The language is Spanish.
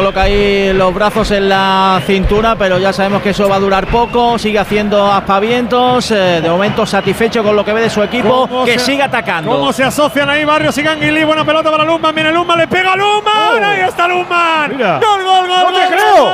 coloca ahí los brazos en la cintura, pero ya sabemos que eso va a durar poco. Sigue haciendo aspavientos, de momento satisfecho con lo que ve de su equipo, que sigue atacando. Cómo se asocian ahí Barrios y Canguilí. Buena pelota para Luzman, viene Luzman, le pega a Luzman. Ahí está Luzman. Mira. Gol, gol, gol. ¡No te gol, creo! gol.